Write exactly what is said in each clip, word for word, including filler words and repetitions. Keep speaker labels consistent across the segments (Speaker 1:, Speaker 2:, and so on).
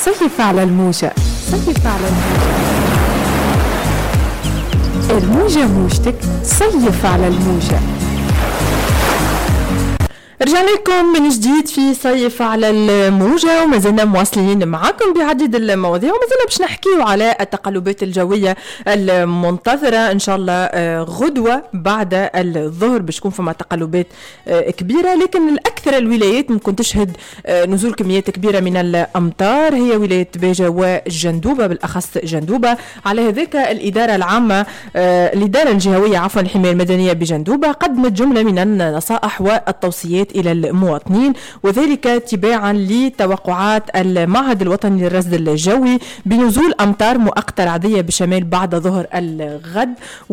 Speaker 1: صيف على الموجة. صيف على الموجة، الموجة موجتك، صيف على الموجة. رجعنا لكم من جديد في صيف على الموجة، وما زلنا مواصلين معكم بعديد المواضيع، وما زلنا باش نحكيو على التقلبات الجوية المنتظرة إن شاء الله غدوة بعد الظهر باش تكون فما تقلبات كبيرة، لكن الأكثر الولايات ممكن تشهد نزول كميات كبيرة من الأمطار هي ولاية باجة والجندوبة، بالأخص جندوبة. على هذاك الإدارة العامة الإدارة الجهوية عفوا الحماية المدنية بجندوبة قدمت جملة من النصائح والتوصيات إلى المواطنين، وذلك تباعا لتوقعات المعهد الوطني للرصد الجوي بنزول أمطار مؤقتة رعدية بشمال بعد ظهر الغد،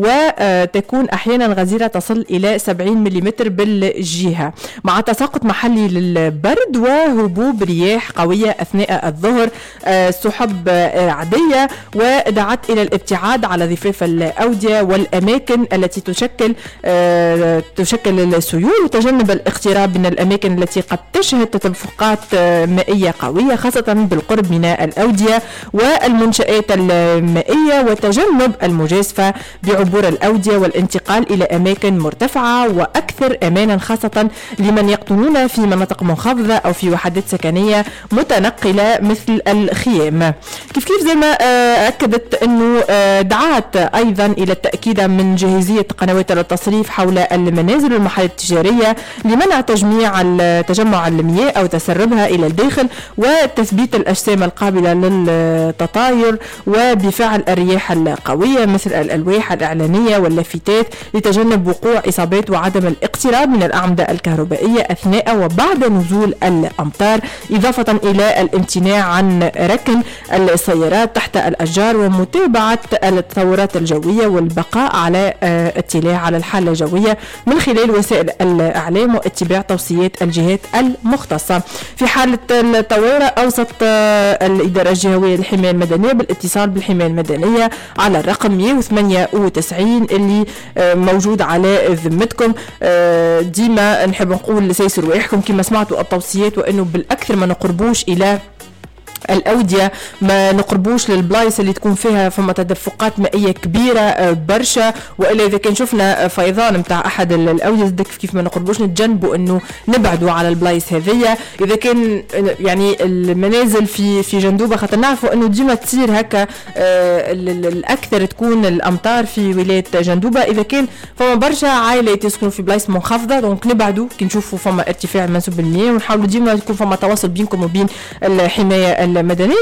Speaker 1: وتكون أحيانا غزيرة تصل إلى سبعين ملم بالجهة، مع تساقط محلي للبرد وهبوب رياح قوية أثناء الظهر، سحب رعدية، ودعت إلى الابتعاد على ضفاف الأودية والأماكن التي تشكل تشكل السيول، وتجنب الاقتراب من الأماكن التي قد تشهد تدفقات مائية قوية خاصة بالقرب من الأودية والمنشآت المائية، وتجنب المجازفة بعبور الأودية والانتقال إلى أماكن مرتفعة وأكثر أمانا خاصة لمن يقطنون في مناطق منخفضة أو في وحدات سكنية متنقلة مثل الخيام. كيف كيف زي ما أكدت أنه دعات أيضا إلى التأكيد من جاهزية قنوات التصريف حول المنازل والمحلات التجارية لمنع تجميع تجمع المياه أو تسربها إلى الداخل، وتثبيت الأجسام القابلة للتطاير، وبفعل الرياح القوية مثل الألواح الإعلانية واللافتات لتجنب وقوع إصابات وعدم الاقتراب من الأعمدة الكهربائية أثناء وبعد نزول الأمطار، إضافة إلى الامتناع عن ركن السيارات تحت الأشجار، ومتابعة التطورات الجوية والبقاء على اطلاع على الحالة الجوية من خلال وسائل الإعلام واتباع توصيات الجهات المختصة. في حالة الطوارئ أوصت الإدارة الجهوية للحماية المدنية بالاتصال بالحماية المدنية على الرقم مية وثمانية وتسعين اللي موجود على ذمتكم. ديما نحب نقول لسيس رواحكم كما سمعتوا التوصيات، وأنه بالأكثر ما نقربوش إلى الأودية، ما نقربوش للبلايص اللي تكون فيها فما تدفقات مائية كبيرة برشا، وإلا إذا كان شفنا فيضان متاع أحد الأودية كيف كيف ما نقربوش نتجنبوا إنه نبعدوا على البلايص هذية. إذا كان يعني المنازل في في جندوبة خاطر نعرفوا إنه ديما تصير هكا الأكثر تكون الأمطار في ولاية جندوبة، إذا كان فما برشا عائلة يسكنوا في بلايص منخفضة دونك نبعدوا كي نشوفوا فما ارتفاع منسوب المياه، ونحاولوا ديما يكون فما تواصل بينكم وبين الحماية المدنية.